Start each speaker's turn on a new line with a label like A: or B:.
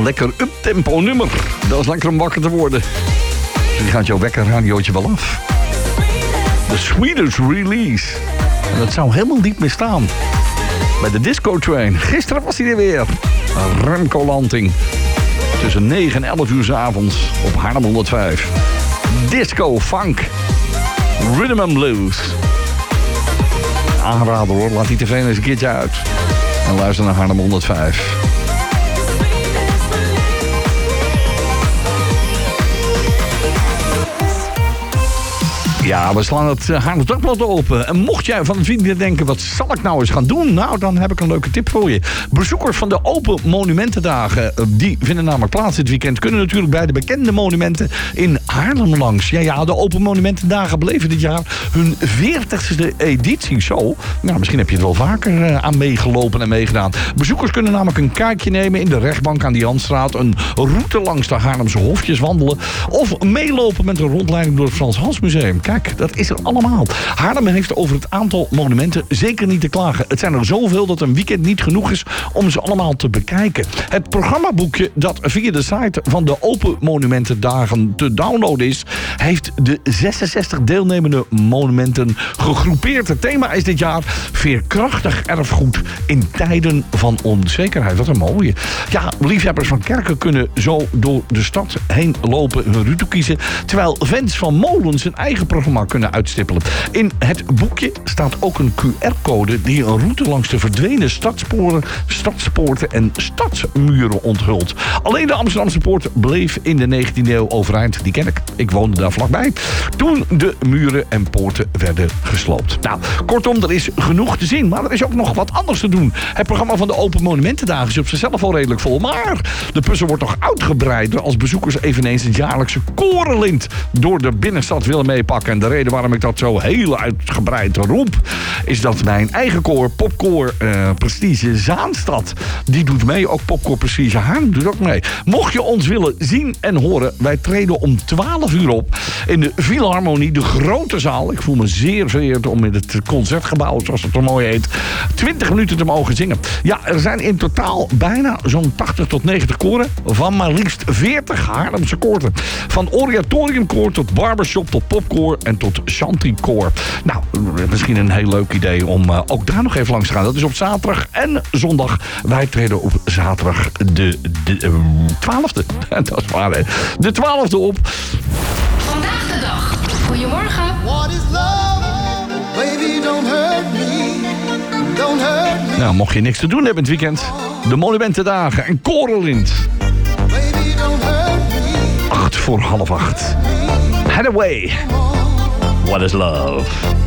A: Een lekker uptempo nummer. Dat is lekker om wakker te worden. Dus die gaat jouw wekkerradiootje wel af. The Swedish Release. En dat zou helemaal niet meer staan. Bij de Disco Train. Gisteren was hij er weer. Remco Lanting. Tussen 9 en 11 uur 's avonds op Haarlem 105. Disco, funk, rhythm and blues. Aanrader hoor, laat die tv eens een keertje uit. En luister naar Haarlem 105. Ja, we slaan het Haarlems Dagblad open. En mocht jij van het weekend denken, wat zal ik nou eens gaan doen? Nou, dan heb ik een leuke tip voor je. Bezoekers van de Open Monumentendagen, die vinden namelijk plaats dit weekend, kunnen natuurlijk bij de bekende monumenten in Haarlem langs. Ja, de Open Monumentendagen beleven dit jaar hun 40ste editie. Zo, nou, misschien heb je er wel vaker aan meegelopen en meegedaan. Bezoekers kunnen namelijk een kijkje nemen in de rechtbank aan de Janstraat, een route langs de Haarlemse hofjes wandelen of meelopen met een rondleiding door het Frans Hals Museum. Kijk, dat is er allemaal. Haarlem heeft over het aantal monumenten zeker niet te klagen. Het zijn er zoveel dat een weekend niet genoeg is om ze allemaal te bekijken. Het programmaboekje dat via de site van de Open Monumentendagen te downloaden is, heeft de 66 deelnemende monumenten gegroepeerd. Het thema is dit jaar veerkrachtig erfgoed in tijden van onzekerheid. Wat een mooie. Ja, liefhebbers van kerken kunnen zo door de stad heen lopen, hun route kiezen, terwijl fans van molens hun eigen programma kunnen uitstippelen. In het boekje staat ook een QR-code die een route langs de verdwenen stadspoorten en stadsmuren onthult. Alleen de Amsterdamse poort bleef in de 19e eeuw overeind. Die ken ik. Ik woonde daar vlakbij. Toen de muren en poorten werden gesloopt. Nou, kortom, er is genoeg te zien, maar er is ook nog wat anders te doen. Het programma van de Open Monumentendagen is op zichzelf al redelijk vol, maar de puzzel wordt nog uitgebreider als bezoekers eveneens het jaarlijkse korenlint door de binnenstad willen meepakken. En de reden waarom ik dat zo heel uitgebreid roep, is dat mijn eigen koor, Popkoor Prestige Zaanstad, die doet mee. Ook Popkoor Prestige Haarlem doet ook mee. Mocht je ons willen zien en horen, wij treden om 12 uur op in de Philharmonie, de grote zaal. Ik voel me zeer vereerd om in het concertgebouw, zoals het er mooi heet, 20 minuten te mogen zingen. Ja, er zijn in totaal bijna zo'n 80 tot 90 koren van maar liefst 40 Haarlemse koorten. Van oratoriumkoor tot barbershop tot popkoor en tot chantykoor. Nou, misschien een heel leuk idee om ook daar nog even langs te gaan. Dat is op zaterdag en zondag. Wij treden op zaterdag de 12e. Dat is waar, hè. De 12e op.
B: Vandaag de dag. Goedemorgen.
C: What is love? Baby, don't hurt me. Don't hurt me.
A: Nou, mocht je niks te doen hebben in het weekend, de Monumentendagen en korenlint.
C: Baby, don't hurt me.
A: 8 voor half 8. Head away. What is love?